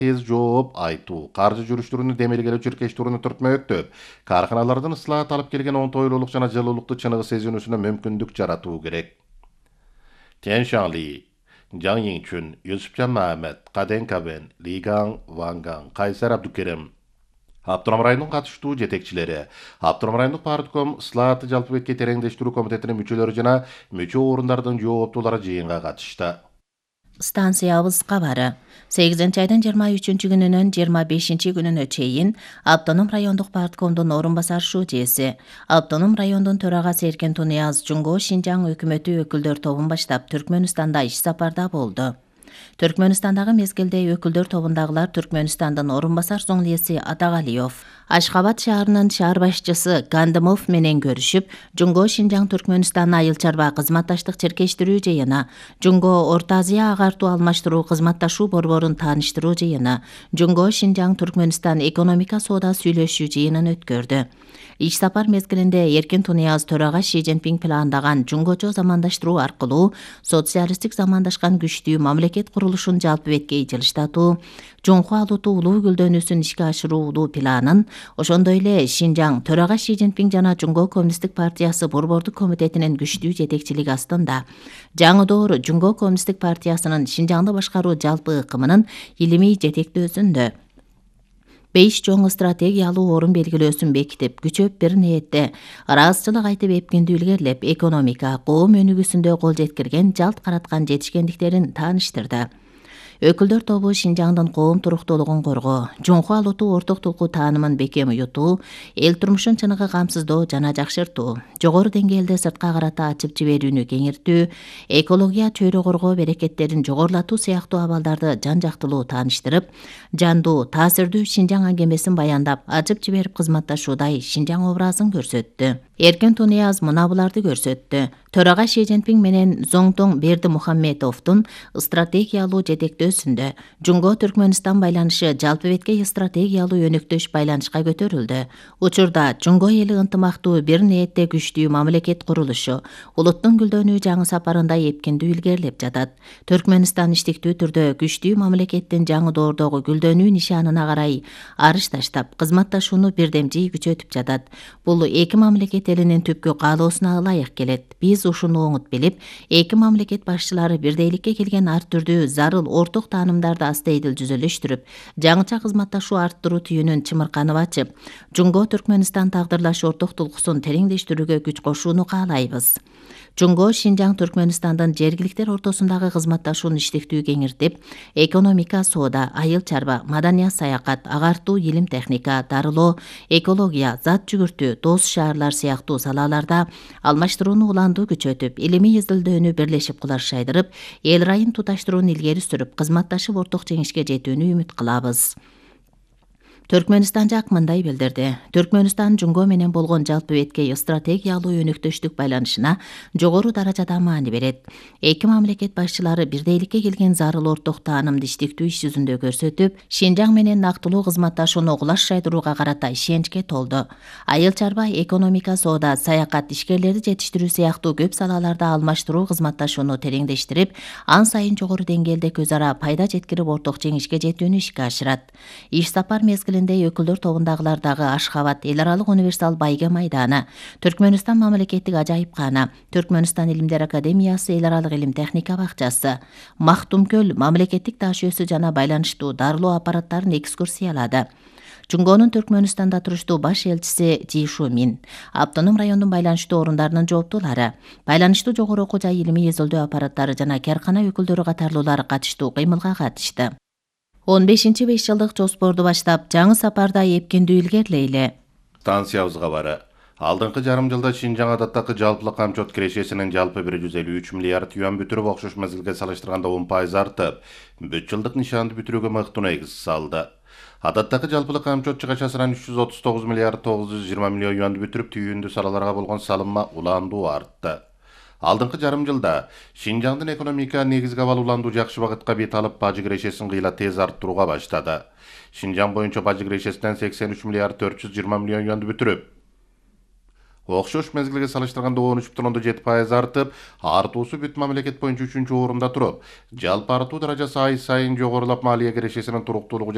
tez жооп айтуу, каржы жүрүштөрүнү демелгелөө чиркештөрүнү түртмөктөп, карханалардан ыслаат алып келген оңтойлуулук жана жылуулукту чыныгы сезинүүсүнө мүмкүндүк жаратуу керек. Тянь Шанли, Жан Йingchun, Юсупжан Махмет, Каден Кабен, Лигаң Ванган, Кайсар Абдукерим, Автоном районунун катыштуу жетекчилери, Автоном райондук партком ыслаатты жалпы бетке тереңдештирүү комитетинин мүчөлөрү жана мүчө орундардын жооптуулары жыйынга катышты. Станциябыз кабары 8-айдын 23-күнүнөн 25-күнүнө чейин Автоном райондук парткомдун орун басар шүүжеси, Автоном райондун төрагасы Эркен Тунияз Жумго Шинжаң өкмөтү өкүлдөр тобун баштап Түркмөнстанда иш сапарда болду. Түркмөнстандагы мезгилде өкүлдөр тобундагылар Түркмөнстандын орун басар зоңлиеси Атагалиев, Ашхабад шаарынын шаар башчысы Гандымов менен көрүшүп, Жумго Шинжаң Түркмөнстан айыл чарба кызматташтык чиркештирүү жыйыны, Жумго Орто Азия агартуу алмаштыруу кызматташуу борборун тааныштыруу жыйыны, Жумго Шинжаң Түркмөнстан экономика соода сүйлөшүү жыйынын өткөрдү. Иш сапар мезгилинде Эркен Тунияз төрага Ши Цзиньпин пландаган жунгочо замандаштыруу аркылуу социалисттик замандашкан күчтүү мамлекет курулушун жалпы бетке жылыштатуу, Жунху алууту улуу гүлдөнүүсүн ишке ашыруулуу планын, ошондой эле Шинжаң төрага Ши Цзиньпин жана Жумго Коммунисттик партиясы борбордук комитетинин күчтүү жетекчилиги астында жаңы доор Жумго Коммунисттик партиясынын Шинжаңды башкаруу жалпы ыкымынын илимий жетектөөсүндө 5 чоң стратегиялуу орун белгилөөсүн бекитип, күчөп бир ниетте ыраазычылык айтып эпкинди илгерлеп, экономика, коом өнүгүүсүндө кол жеткирген, жалт караткан жетишкендиктерин тааныштырды. Өкүлдөр тобу Шинжаңдын коом туруктуулугун коргоо, Жунху алууту орток тулку таанымын бекем уютуу, эл турмушун чыныгы камсыздоо жана жакшыртуу, жогору деңгээлде сыртка карата ачып жиберүүнү кеңиртүү, экология, чөйрө коргоо берекеттерин жогорулатуу сыяктуу абалдарды жан жактылуу тааныштырып, жандуу, таасирдүү Шинжаң аңгемесин баяндап, ачып жиберип кызматташуудай Шинжаң образын көрсөттү. Эркен Тунияз мына буларды көрсөттү. Төрага Ши Цзиньпин менен Зоңтоң Бердимухамедовдун стратегиялуу жетектөөсүндө Жумго Түркмөнстан байланышы жалпы бетке стратегиялуу өнөктөш байланышка көтөрүлдү. Учурда Жумго эли ынтымактуу бир ниетте күчтүү мамлекет курулушу, улуттун гүлдөнүү жаңы сапарында эпкиндүү илгерлеп жатат. Түркмөнстан иштиктүү түрдө күчтүү мамлекеттин жаңы доордогу гүлдөнүү нишанына карай арыш таштап, кызматташууну бирдемжий күчөтүп жатат. Бул эки мамлекет элинин түпкү каалоосуна ылайык келет. Биз ушуну оңут билип, эки мамлекет башчылары бирдейликке келген ар түрдүү зарыл орток таанымдарды астейдил жүзөлөштүрүп, жаңыча кызматташуу арттыруу түйүнүн чымырканып ачып, Жумго Түркмөнстан тагдырлаш орток тулкусун тереңдештирүүгө күч кошууну каалайбыз. Жумго Шинжаң Түркмөнстандын жергиликтер ортосундагы кызматташууну иштиктүү кеңиртип, экономика, соода, айыл чарба, маданият, саякат, агартуу, илим техника, дарылоо, экология, зат жүгүртүү, дос шаарлар сыяктуу салаларда алмаштырууну уландуу күчөтүп, илимий изилдөөнү бирлешип кулар шайдырып, эл райын туташтырууну илгери сүрүп, кызматташып орток жеңишке жетүүнү үмүт кылабыз. Түркмөнстан жак мындай билдирди. Түркмөнстан Жумго менен болгон жалпы бетке стратегиялуу өнөктөштүк байланышына жогору даражада маани берет. Эки мамлекет башчылары бирдейликке келген зарыл орток таанымды иштиктүү иш жүзүндө көрсөтүп, Шинжаң менен нактылуу кызматташууну кулаш шайдырууга карата ишеничке толду. Айыл чарба, экономика, соода, саякат, ишкерлерди жетиштирүү сыяктуу көп салаларда алмаштыруу кызматташууну тереңдештирип, ан сайын жогору деңгээлде көз ара пайда жеткирип орток жеңишке жетүүнү ишке ашырат. Иш сапар мезгилинде өкүлдөр тобундагылардагы Ашхабад эл аралык универсал байге майданы, Түркмөнстан мамлекеттик ажайыпкана, Түркмөнстан илимдер академиясы эл аралык илим техника бакчасы, Мактумкөл мамлекеттик таш өсү жана байланыштуу дарылоо аппараттарын экскурсиялады. Жумгонун Түркмөнстанда туруштуу баш элчиси Жи Шумин, Автоном райондун байланыштуу орундарынын жооптуулары, байланыштуу жогору окуу жай илимий изилдөө аппараттары жана каркана өкүлдөрү катарлуулар катыштуу кыймылга катышты. 15 5 жылдык жоспорду баштап, жаңы сапарда эпкиндүү илгерлейли. Станциябыз кабары. Алдыңкы жарым жылда Шинжаң адаттагы жалпылык камчот кирешесинин жалпы 153 миллиард юан бүтүрүп, окшош мезгилге салыштырганда 10% артып, бүт жылдык нишанды бүтүрүүгө мыкты негиз салды. Адаттагы жалпылык камчот чыгачасынан 339 миллиард 920 миллион юанды бүтүрүп, түйүндүү салаларга болгон салымма уландуу артты. Алдыңкы жарым жылда Шинжаңдын экономика негизги абал уландуу жакшы багытка бет алып, бажы кирешесин кыйла тез арттырууга баштады. Шинжаң боюнча бажы кирешесинен 83 миллиард 420 миллион юанды бүтүрүп, окшош мезгилге салыштырганда 13,7% артып, артуусу бүт мамлекет боюнча 3-орунда туруп, жалпы артуу даражасы ай сайын жогорулап, малия кирешесинин туруктуулугу